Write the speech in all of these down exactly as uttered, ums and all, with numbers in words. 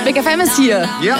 Big F M ist hier. Ja.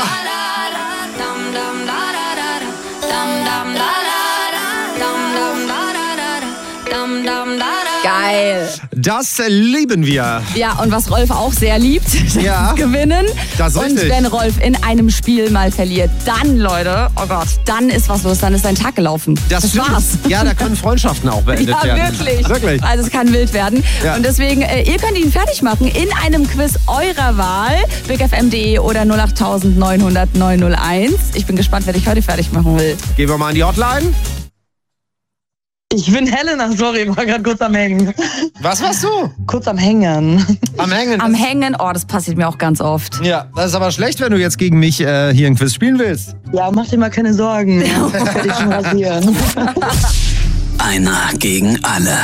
Geil. Das lieben wir. Ja, und was Rolf auch sehr liebt, das Ja. ist Gewinnen. Das ist und richtig. wenn Rolf in einem Spiel mal verliert, dann, Leute, oh Gott, dann ist was los, dann ist sein Tag gelaufen. Das, stimmt. war's. Ja, da können Freundschaften auch beendet Ja, werden. wirklich. Wirklich. Also es kann wild werden. Ja. Und deswegen, äh, ihr könnt ihn fertig machen in einem Quiz eurer Wahl. big f m punkt d e oder null acht neun null null neun null eins. Ich bin gespannt, wer dich heute fertig machen will. Gehen wir mal an die Hotline. Ich bin Helena, sorry, war gerade kurz am Hängen. Was warst du? Kurz am Hängen. Am Hängen. Am Hängen, oh, das passiert mir auch ganz oft. Ja, das ist aber schlecht, wenn du jetzt gegen mich äh, hier ein Quiz spielen willst. Ja, mach dir mal keine Sorgen. Werde ich schon rasieren. Einer gegen alle.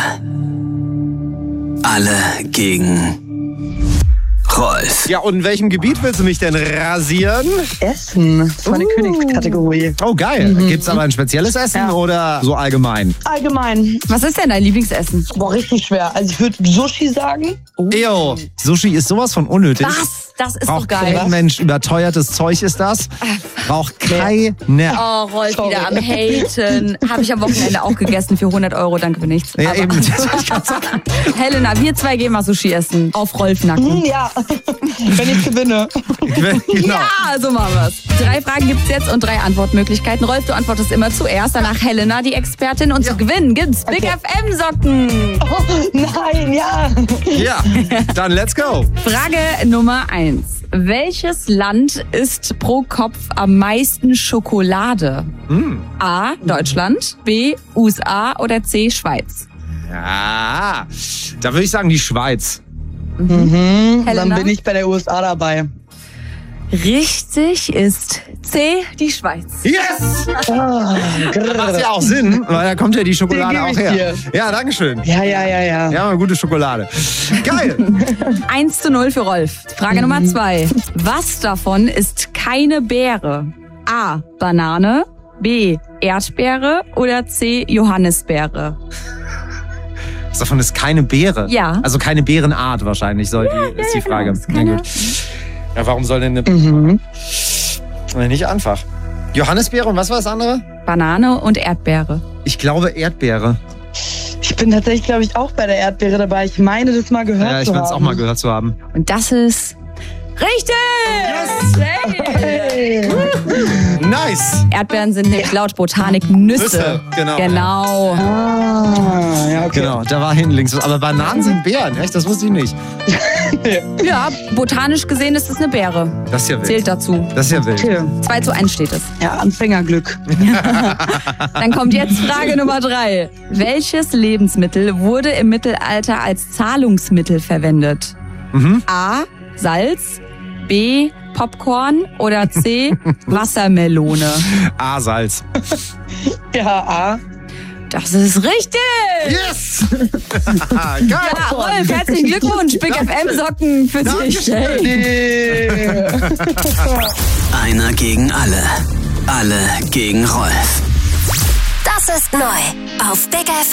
Alle gegen Rolf. Ja, und in welchem Gebiet willst du mich denn rasieren? Essen, das ist meine Uh. Königskategorie. Oh, geil. Mhm. Gibt's aber ein spezielles Essen Ja. oder so allgemein? Allgemein. Was ist denn dein Lieblingsessen? Boah, richtig schwer. Also ich würde Sushi sagen. Eyo, Sushi ist sowas von unnötig. Was? Das ist Braucht doch geil. kein Mensch. Überteuertes Zeug ist das. Braucht keine. Oh, Rolf Sorry. wieder am Haten. Habe ich am Wochenende auch gegessen für hundert Euro, danke für nichts. Ja, Aber- eben. Das wollte ich grad sagen. Helena, wir zwei gehen mal Sushi essen. Auf Rolf Nacken. Hm, ja, wenn ich gewinne. Genau. Ja, so machen wir's. Drei Fragen gibt's jetzt und drei Antwortmöglichkeiten. Rolf, du antwortest immer zuerst, danach Helena, die Expertin. Und zu gewinnen gibt's Big F M Socken. Oh, nein, ja. Ja, dann let's go. Frage Nummer eins. Welches Land isst pro Kopf am meisten Schokolade? A. Deutschland, B. U S A oder C. Schweiz? Ja, da würde ich sagen die Schweiz. Mhm, dann Helena? bin ich bei der U S A dabei. Richtig ist C. die Schweiz. Yes! Ah, Macht ja auch Sinn, weil da kommt ja die Schokolade Den auch geb ich her. Ja, danke schön. Ja, ja, ja, ja. Ja, eine gute Schokolade. Geil. eins zu null für Rolf. Frage Nummer zwei. Was davon ist keine Beere? A. Banane, B. Erdbeere oder C. Johannisbeere? Was davon ist keine Beere? Ja. Also keine Beerenart wahrscheinlich, soll die, ist die Frage. genau. Ist Na keine- gut. Ja, warum soll denn eine... Mhm. Nicht einfach. Johannisbeere und was war das andere? Banane und Erdbeere. Ich glaube Erdbeere. Ich bin tatsächlich, glaube ich, auch bei der Erdbeere dabei. Ich meine, das mal gehört Ja, ich zu meine es haben. auch mal gehört zu haben. Und das ist richtig! Hey. Nice! Erdbeeren sind nämlich laut Botanik Nüsse. Nüsse, genau. Genau. Ah, ja, okay. Genau, da war hinten links. Aber Bananen sind Beeren, echt? Das wusste ich nicht. Ja, botanisch gesehen ist es eine Beere. Das ist ja wild. Zählt dazu. Das ist ja wild. Okay. zwei zu eins steht es. Ja, Anfängerglück. Dann kommt jetzt Frage Nummer drei. Welches Lebensmittel wurde im Mittelalter als Zahlungsmittel verwendet? Mhm. A. Salz, B. Popcorn oder C. Wassermelone? A, Salz. Ja, A. Das ist richtig! Yes! Geil! Ja, Rolf, herzlichen Glückwunsch. Big F M Socken für dich. Hey. Einer gegen alle. Alle gegen Rolf. Das ist neu auf Big F